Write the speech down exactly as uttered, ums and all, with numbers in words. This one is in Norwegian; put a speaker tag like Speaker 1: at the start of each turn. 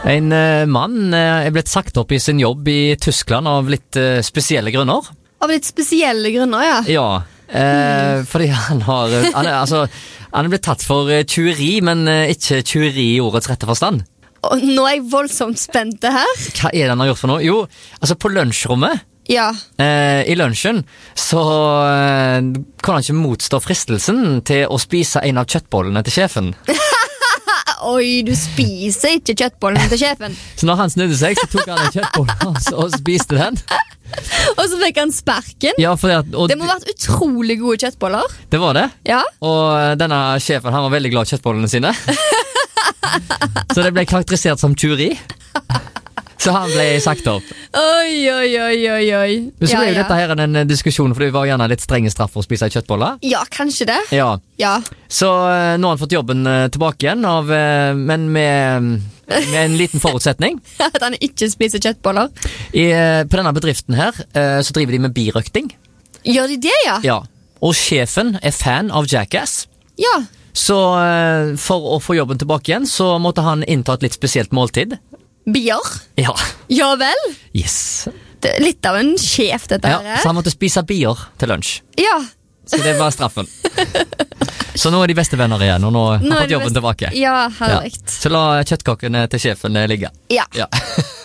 Speaker 1: En uh, mann uh, er blitt sagt opp i sin jobb i Tyskland av litt uh, spesielle grunner.
Speaker 2: Av litt spesielle grunner, ja.
Speaker 1: Ja, uh, mm. fordi han har uh, han, er, altså, han er blitt tatt for uh, tjuveri, men uh, ikke tjuveri i ordets rette forstand.
Speaker 2: Og nå er jeg voldsomt spent det her.
Speaker 1: Hva er det han har gjort for noe? Jo, altså på lunsjrommet,
Speaker 2: ja. uh,
Speaker 1: i lunsjen, så uh, kan han ikke motstå fristelsen til å spise en av kjøttbollene til sjefen.
Speaker 2: Oi, du spiser ikke kjøttbollen til sjefen.
Speaker 1: Så når han snudde seg, så tok han en kjøttbolle og spiste den.
Speaker 2: Og så fikk han sparken.
Speaker 1: Ja, fordi at, og
Speaker 2: det må ha vært utrolig gode kjøttboller.
Speaker 1: Det var det.
Speaker 2: Ja.
Speaker 1: Og denne sjefen, han var veldig glad i kjøttbollene sine. Så det ble karakterisert som tjuveri. Så han ble sagt opp.
Speaker 2: Oi, oi, oi, oi, oi.
Speaker 1: Men så
Speaker 2: ja,
Speaker 1: ble jo
Speaker 2: ja.
Speaker 1: dette her en diskusjon, for det var gjerne litt strenge straff for å spise kjøttboller.
Speaker 2: Ja, kanskje det.
Speaker 1: Ja.
Speaker 2: Ja.
Speaker 1: Så nå har han fått jobben tilbake igjen, av, men med, med en liten forutsetning.
Speaker 2: At han ikke spiser kjøttboller.
Speaker 1: I, på denne bedriften her, så driver de med birøkting.
Speaker 2: Gjør de det, ja?
Speaker 1: Ja. Og sjefen er fan av Jackass.
Speaker 2: Ja.
Speaker 1: Så for å få jobben tilbake igjen, så måtte han innta et litt spesielt måltid.
Speaker 2: Bier?
Speaker 1: Ja.
Speaker 2: Ja vel?
Speaker 1: Yes.
Speaker 2: Det er litt av en sjef dette
Speaker 1: ja,
Speaker 2: her.
Speaker 1: Så han måtte spise bier til lunsj.
Speaker 2: Ja.
Speaker 1: Så det var straffen. Så nå er de beste venner igjen, og nå, nå har han fått jobben best... tilbake.
Speaker 2: Ja, herlig.
Speaker 1: Ja. Så la kjøttkokkene til sjefen ligge.
Speaker 2: Ja.
Speaker 1: Ja.